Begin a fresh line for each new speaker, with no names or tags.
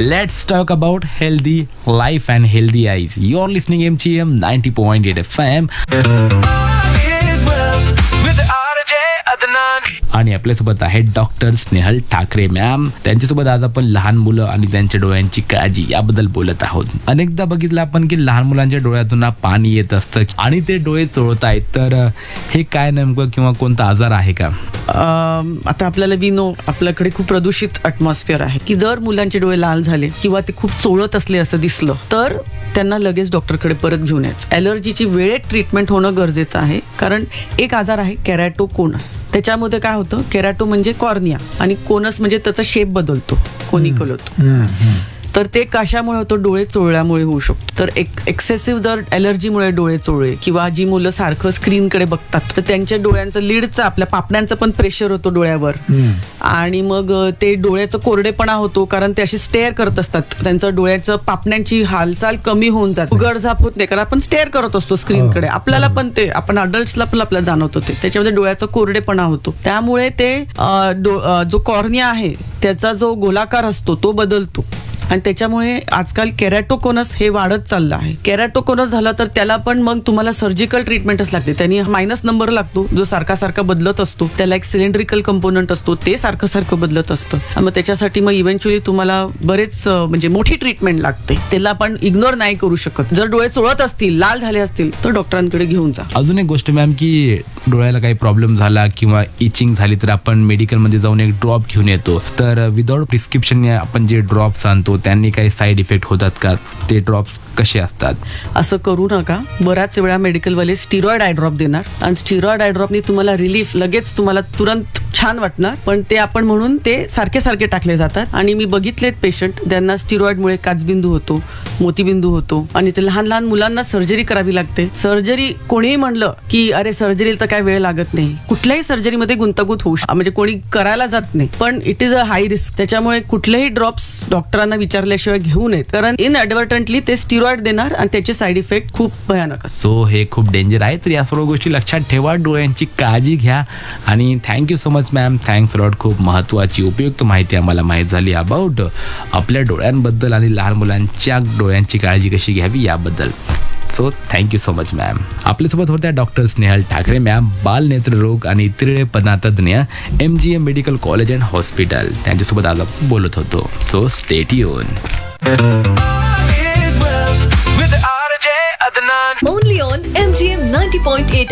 Let's talk about healthy life and healthy eyes. You're listening MGM 90.8 FM. आणि आपल्यासोबत आहे doctor Snehal Thackeray ma'am. त्यांच्यासोबत आज आपण लहान मुलं आणि त्यांच्या डोळ्यांची काळजी याबद्दल बोलत आहोत. अनेकदा बघितलं आपण की लहान मुलांच्या डोळ्यातून पाणी येत असतं आणि ते डोळे चोळतायत, तर हे काय नेमकं किंवा कोणता आजार आहे का?
आता आपल्याला आपल्याकडे खूप प्रदूषित ॲटमॉस्फिअर आहे की जर मुलांचे डोळे लाल झाले किंवा ते खूप चोळत असले असं दिसलं तर त्यांना लगेच डॉक्टरकडे परत घेऊन यायचं. ॲलर्जीची वेळेत ट्रीटमेंट होणं गरजेचं आहे, कारण एक आजार आहे केरॅटोकोनस. त्याच्यामध्ये काय होतं, केरॅटो म्हणजे कॉर्निया आणि कोनस म्हणजे त्याचा शेप बदलतो, कोनिकल होतो. तर ते कशामुळे होतं, डोळे चोळल्यामुळे होऊ शकतो. तर एक्सेसिव्ह जर ॲलर्जीमुळे डोळे चोळले किंवा जी मुलं सारखं स्क्रीनकडे बघतात तर त्यांच्या डोळ्यांचं लिडचं आपल्या पापण्यांचं पण प्रेशर होतो डोळ्यावर आणि मग ते डोळ्याचं कोरडेपणा होतो, कारण ते असे स्टेअर करत असतात. त्यांचं डोळ्याचं पापण्यांची हालचाल कमी होऊन जाते, उघडझाप होत नाही, कारण आपण स्टेअर करत असतो स्क्रीनकडे. आपल्याला पण ते आपण अडल्ट्सला पण आपल्याला जाणवतो ते त्याच्यामध्ये डोळ्याचा कोरडेपणा होतो. त्यामुळे ते जो कॉर्निया आहे त्याचा जो गोलाकार असतो तो बदलतो आणि त्याच्यामुळे आजकाल केरॅटोकोनस हे वाढत चाललं आहे. केरॅटोकोनस झालं तर त्याला पण मग तुम्हाला सर्जिकल ट्रीटमेंटच लागते. त्यांनी मायनस नंबर लागतो जो सारखा बदलत असतो, त्याला एक सिलेंड्रिकल कंपोनंट असतो, ते सारखं बदलत असतं. मग त्याच्यासाठी मग इव्हेंच्युअली तुम्हाला बरेच म्हणजे मोठी ट्रीटमेंट लागते. त्याला आपण इग्नोर नाही करू शकत. जर डोळे चोळत असतील, लाल झाले असतील तर डॉक्टरांकडे घेऊन जा.
अजून एक गोष्ट मॅम, की डोळ्याला काही प्रॉब्लेम झाला किंवा इचिंग झाली तर आपण मेडिकलमध्ये जाऊन एक ड्रॉप घेऊन येतो. तर विदाउट प्रिस्क्रिप्शन आपण जे ड्रॉप्स आणतो त्यांनी काही साईड इफेक्ट होतात का? ते ड्रॉप्स कसे असतात?
असं करू नका. बऱ्याच वेळा मेडिकलवाले स्टिरॉइड आय ड्रॉप देणार आणि स्टिरॉइड आय ड्रॉपनी तुम्हाला रिलीफ लगेच तुम्हाला तुरंत छान वाटणार, पण ते आपण म्हणून ते सारखे टाकले जातात. आणि मी बघितलेत पेशंट ज्यांना स्टिरॉइडमुळे काचबिंदू होतो, मोतीबिंदू होतो आणि ते लहान मुलांना सर्जरी करावी लागते. सर्जरी कोणीही म्हणलं की अरे सर्जरीला तर काय वेळ लागत नाही, कुठल्याही सर्जरीमध्ये गुंतागुंत होऊ शकते, म्हणजे कोणी करायला जात नाही, पण it is a high risk. त्याच्यामुळे कुठलेही ड्रॉप्स डॉक्टरांना विचारल्याशिवाय घेऊ नयेत, कारण इनएडव्हर्टंटली ते स्टिरॉइड देणार आणि त्याचे साईड इफेक्ट खूप भयानक असतात.
सो हे खूप डेंजर आहे. तर या सर्व गोष्टी लक्षात ठेवा, डोळ्यांची काळजी घ्या. आणि thank you so much ma'am, thanks lot. खूप महत्त्वाची उपयुक्त माहिती आम्हाला माहीत झाली अबाउट आपल्या डोळ्यांबद्दल आणि लहान मुलांच्या डोळ्यांची काळजी कशी घ्यावी याबद्दल. So thank you so much ma'am. आपल्यासोबत होत्या डॉक्टर स्नेहल ठाकरे मॅम, बाल नेत्ररोग आणि इतरेपणा तज्ज्ञ, MGM medical college and hospital. त्यांच्यासोबत आज बोलत होतो. So stay tune.
Only on MGM 90.8